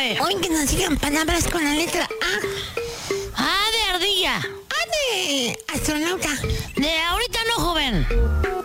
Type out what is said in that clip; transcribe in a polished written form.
ver. Hoy que nos digan palabras con la letra A. A de ardilla. A de astronauta. De ahorita no, joven.